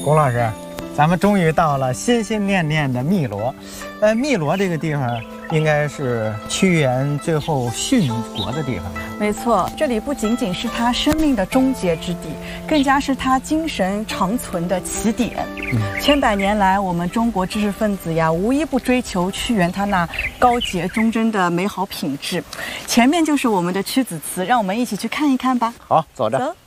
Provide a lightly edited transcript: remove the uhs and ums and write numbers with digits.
龚老师，咱们终于到了心心念念的汨罗。汨罗这个地方应该是屈原最后殉国的地方。 没错，这里不仅仅是他生命的终结之地，更加是他精神长存的起点。千百年来，我们中国知识分子呀，无一不追求屈原他那高洁忠贞的美好品质。前面就是我们的屈子祠，让我们一起去看一看吧。 好，走着。 走。